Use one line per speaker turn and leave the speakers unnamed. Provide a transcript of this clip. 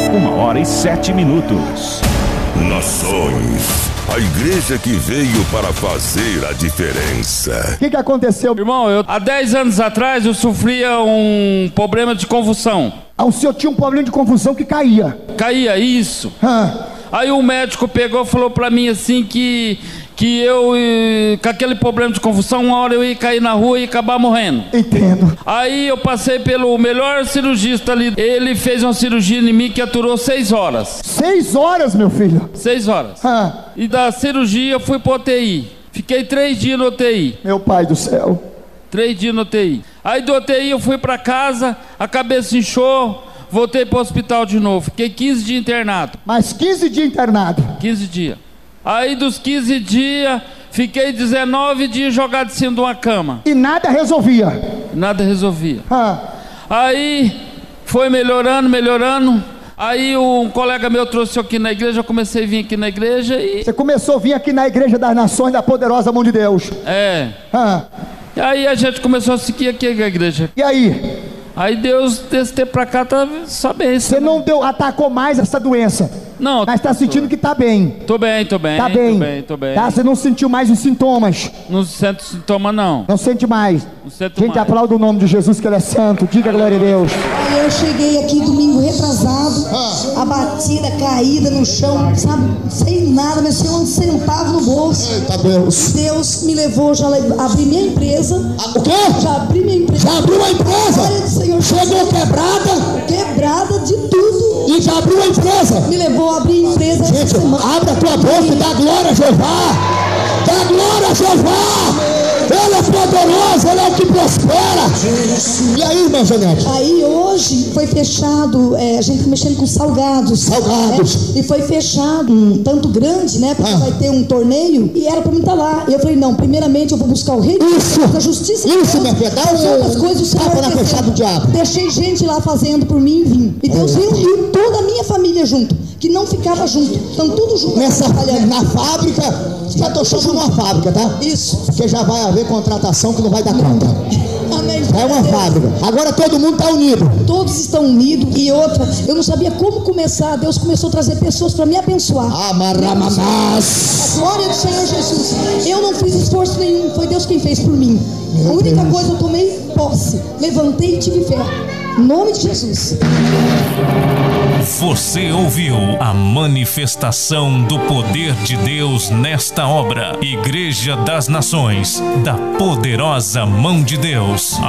1h07.
Nações, a igreja que veio para fazer a diferença.
O que aconteceu?
Irmão, há 10 anos atrás eu sofria um problema de convulsão.
O senhor tinha um problema de convulsão que caía.
Caía, isso. Aí o médico pegou e falou pra mim assim que eu, com aquele problema de convulsão, uma hora eu ia cair na rua e acabar morrendo.
Entendo.
Aí eu passei pelo melhor cirurgista ali. Ele fez uma cirurgia em mim que aturou 6 horas.
6 horas, meu filho?
6 horas. E da cirurgia eu fui pro UTI. Fiquei 3 dias no UTI.
Meu pai do céu.
3 dias no UTI. Aí do UTI eu fui pra casa, a cabeça inchou, voltei pro hospital de novo. Fiquei 15 dias internado.
Mais 15 dias internado?
15 dias. Aí dos 15 dias, fiquei 19 dias jogado em cima de uma cama.
E nada resolvia?
Nada resolvia. Aí foi melhorando. Aí um colega meu trouxe eu aqui na igreja, eu comecei a vir aqui na igreja e...
Você começou a vir aqui na Igreja das Nações da Poderosa Mão de Deus?
É. E aí a gente começou a seguir aqui na igreja.
E aí?
Aí Deus, desse tempo pra cá, tá só bem.
Você não atacou mais essa doença?
Não.
Mas tá sentindo que tá bem?
Tô bem.
Tá bem?
Tô bem.
Tá, você não sentiu mais os sintomas?
Não sinto sintoma, não.
Não sente mais?
Não sinto
Gente,
mais.
aplauda o nome de Jesus, que Ele é santo. Diga glória a Deus.
Aí eu cheguei aqui domingo retrasado, abatida, caída no chão, sabe? Sem nada, mas sem um centavo no bolso.
Eita Deus.
Deus me levou, já abri minha empresa.
O quê?
Já abri minha empresa.
Já abriu a empresa?
Glória do Senhor.
Chegou quebrada?
Quebrada de tudo.
E já abriu a empresa?
Me levou a abrir a empresa.
Gente, abre a tua boca e dá glória a Jeová. Dá glória a Jeová. Ele é poderoso, Ele é o que prospera. E aí, irmã Janete?
Aí hoje foi fechado, a gente tá mexendo com salgados.
Salgados.
E foi fechado, um tanto grande, né? Porque vai ter um torneio e era pra mim estar lá. E eu falei, não, primeiramente eu vou buscar o rei da justiça.
Isso, minha filha, dá
outras coisas, o
tapa na fechada do diabo.
Deixei gente lá fazendo por mim e vim. E Deus reuniu toda a minha família junto, que não ficava junto. Estão tudo junto. Na fábrica, já tô chamando uma fábrica, tá? Isso. Porque já vai haver contratação que não vai dar conta. Amém. É uma fábrica. Agora todo mundo está unido. Todos estão unidos. E outra, eu não sabia como começar. Deus começou a trazer pessoas para me abençoar.
Amarramamás.
A glória do Senhor Jesus. Eu não fiz esforço nenhum. Foi Deus quem fez por mim. A única coisa, eu tomei posse. Levantei e tive fé. Em nome de Jesus.
Você ouviu a manifestação do poder de Deus nesta obra. Igreja das Nações, da Poderosa Mão de Deus.